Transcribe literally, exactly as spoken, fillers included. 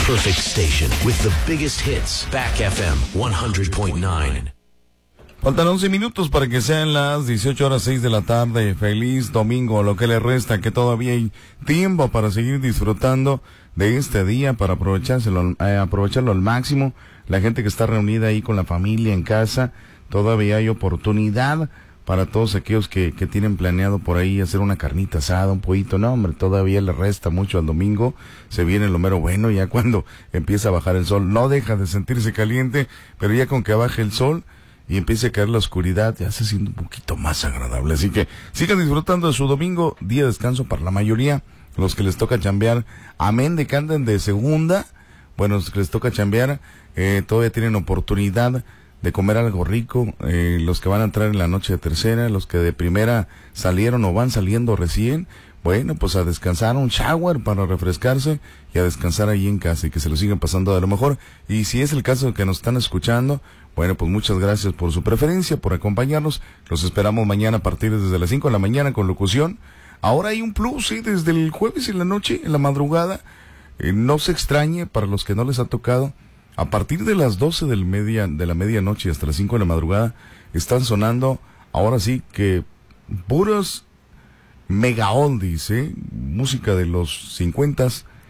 perfect station with the biggest hits. Back F M one hundred point nine. Faltan once minutos para que sean las dieciocho horas seis de la tarde. Feliz domingo, lo que le resta, que todavía hay tiempo para seguir disfrutando de este día, para aprovechárselo, eh, aprovecharlo al máximo. La gente que está reunida ahí con la familia en casa, todavía hay oportunidad para todos aquellos que, que tienen planeado por ahí hacer una carnita asada, un pollito. No, hombre, todavía le resta mucho al domingo. Se viene lo mero bueno, ya cuando empieza a bajar el sol. No deja de sentirse caliente, pero ya con que baje el sol y empiece a caer la oscuridad, ya se siente un poquito más agradable. Así que sigan disfrutando de su domingo, día de descanso para la mayoría. Los que les toca chambear, amén de que anden de segunda, bueno, los que les toca chambear, eh, todavía tienen oportunidad de comer algo rico. Eh, los que van a entrar en la noche de tercera, los que de primera salieron o van saliendo recién, bueno, pues a descansar, un shower para refrescarse y a descansar ahí en casa y que se lo sigan pasando de lo mejor. Y si es el caso de que nos están escuchando, bueno, pues muchas gracias por su preferencia, por acompañarnos. Los esperamos mañana a partir desde las cinco de la mañana con locución. Ahora hay un plus, sí, desde el jueves en la noche, en la madrugada. Eh, no se extrañe para los que no les ha tocado. A partir de las doce del media, de la medianoche hasta las cinco de la madrugada, están sonando, ahora sí que, puros mega oldies, ¿eh? Música de los cincuentas,